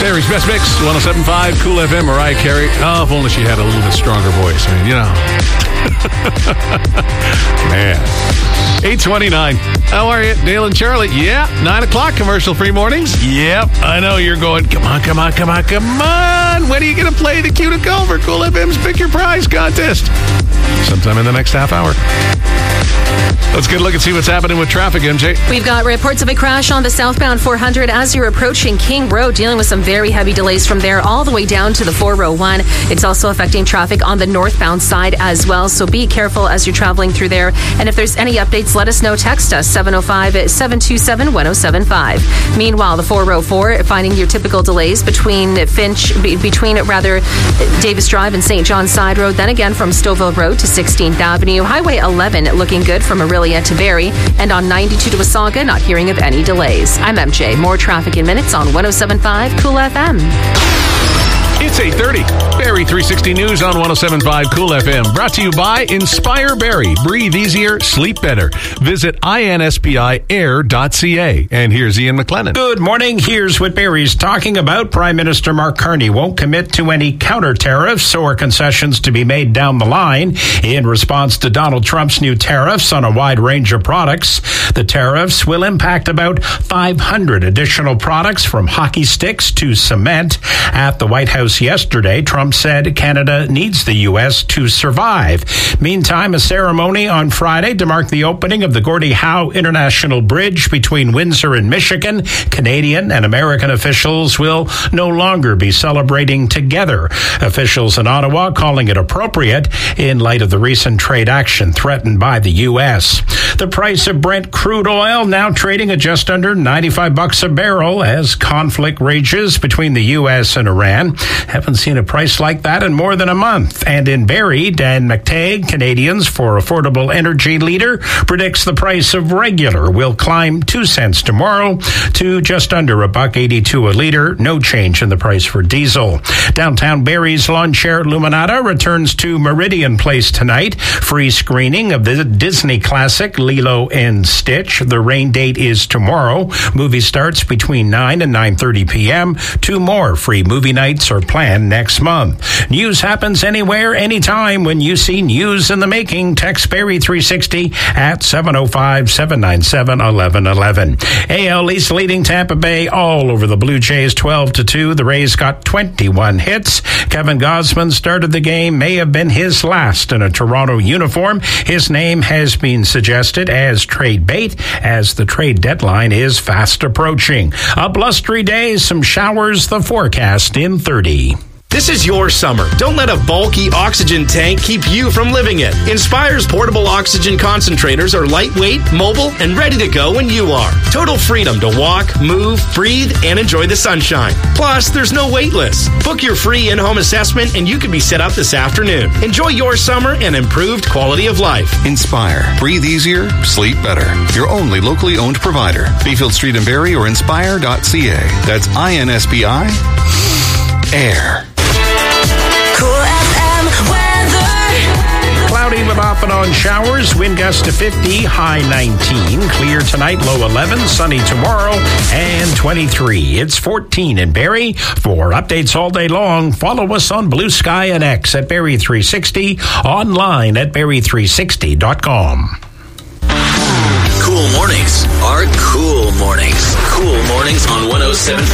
Barry's Best Mix, 107.5 Cool FM, Mariah Carey. Oh, if only she had a little bit stronger voice. I mean, you know. Man. 8:29. How are you? Dale and Charlie. Yeah. 9 o'clock commercial-free mornings. Yep. I know you're going, come on. When are you going to play the Cue to Culver Cool FM's Pick Your Prize contest? Sometime in the next half hour. Let's get a look and see what's happening with traffic, MJ. We've got reports of a crash on the southbound 400 as you're approaching King Road, dealing with some very heavy delays from there all the way down to the 401. It's also affecting traffic on the northbound side as well, so be careful as you're traveling through there. And if there's any updates, let us know. Text us 705-727-1075. Meanwhile, the 404 finding your typical delays between Davis Drive and St. John's Side Road, then again from Stouffville Road to 16th Avenue. Highway 11 looking good from Aurelia to Barrie, and on 92 to Wasaga, not hearing of any delays. I'm MJ. More traffic in minutes on 107.5 Cool FM. It's 8:30. Barrie 360 News on 107.5 Cool FM. Brought to you by Inspire Barrie. Breathe easier, sleep better. Visit inspiair.ca. And here's Ian McLennan. Good morning. Here's what Barrie's talking about. Prime Minister Mark Carney won't commit to any counter tariffs or concessions to be made down the line in response to Donald Trump's new tariffs on a wide range of products. The tariffs will impact about 500 additional products, from hockey sticks to cement. At the White House yesterday, Trump said Canada needs the U.S. to survive. Meantime, a ceremony on Friday to mark the opening of the Gordie Howe International Bridge between Windsor and Michigan. Canadian and American officials will no longer be celebrating together. Officials in Ottawa calling it appropriate in light of the recent trade action threatened by the U.S. The price of Brent crude oil now trading at just under $95 a barrel as conflict rages between the U.S. and Iran. Haven't seen a price like that in more than a month. And in Barrie, Dan McTagg, Canadians for Affordable Energy leader, predicts the price of regular will climb 2 cents tomorrow to just under $1.82 a liter. No change in the price for diesel. Downtown Barrie's Lawn Chair Luminata returns to Meridian Place tonight. Free screening of the Disney classic Lilo and Stitch. The rain date is tomorrow. Movie starts between 9 and 9:30 p.m. 2 more free movie nights are planned next month. News happens anywhere, anytime. When you see news in the making, text Barrie 360 at 705-797-1111. AL East leading Tampa Bay all over the Blue Jays 12-2. The Rays got 21 hits. Kevin Gausman started the game. May have been his last in a Toronto uniform. His name has been suggested as trade bait as the trade deadline is fast approaching. A blustery day, some showers, the forecast in 30. This is your summer. Don't let a bulky oxygen tank keep you from living it. Inspire's portable oxygen concentrators are lightweight, mobile, and ready to go when you are. Total freedom to walk, move, breathe, and enjoy the sunshine. Plus, there's no wait list. Book your free in-home assessment and you can be set up this afternoon. Enjoy your summer and improved quality of life. Inspire. Breathe easier, sleep better. Your only locally owned provider. Beefield Street in Barrie or inspire.ca. That's INSPI. Air. Cool FM weather. Cloudy with off and on showers, wind gusts to 50, high 19. Clear tonight, low 11. Sunny tomorrow, and 23. It's 14 in Barrie. For updates all day long, follow us on Blue Sky and X at Barrie 360, online at Barrie360.com. Cool mornings are cool mornings. Cool mornings on 107.5